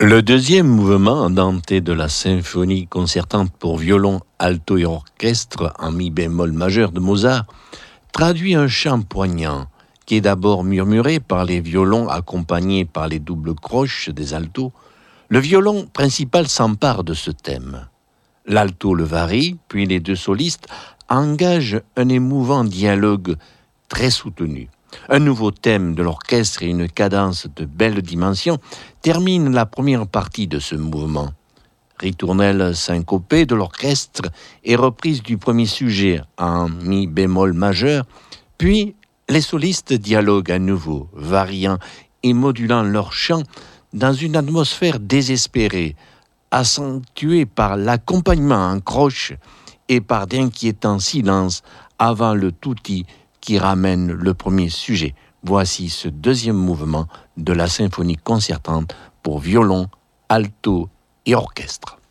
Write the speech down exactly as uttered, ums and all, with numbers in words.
Le deuxième mouvement andante de la symphonie concertante pour violon, alto et orchestre en mi bémol majeur de Mozart traduit un chant poignant qui est d'abord murmuré par les violons accompagnés par les doubles croches des altos. Le violon principal s'empare de ce thème. L'alto le varie, puis les deux solistes engagent un émouvant dialogue très soutenu. Un nouveau thème de l'orchestre et une cadence de belle dimension terminent la première partie de ce mouvement. Ritournelle syncopée de l'orchestre et reprise du premier sujet en mi bémol majeur, puis les solistes dialoguent à nouveau, variant et modulant leur chant dans une atmosphère désespérée, accentuée par l'accompagnement en croche et par d'inquiétants silences avant le tutti qui ramène le premier sujet. Voici ce deuxième mouvement de la symphonie concertante pour violon, alto et orchestre.